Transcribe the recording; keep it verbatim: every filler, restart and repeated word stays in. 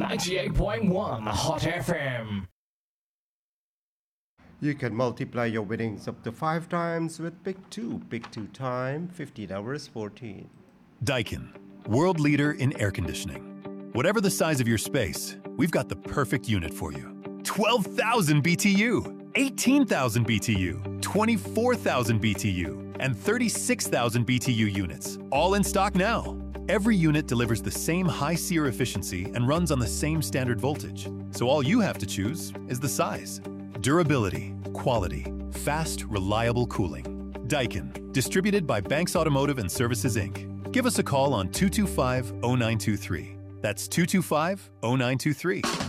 ninety-eight point one Hot F M. You can multiply your winnings up to five times with Pick two. Pick two time, fifteen hours, fourteen. Daikin, world leader in air conditioning. Whatever the size of your space, we've got the perfect unit for you. twelve thousand B T U, eighteen thousand B T U, twenty-four thousand B T U, and thirty-six thousand B T U units, all in stock now. Every unit delivers the same high SEER efficiency and runs on the same standard voltage. So all you have to choose is the size. Durability, quality, fast, reliable cooling. Daikin, distributed by Banks Automotive and Services, Incorporated. Give us a call on two two five, oh nine two three. That's two two five, oh nine two three.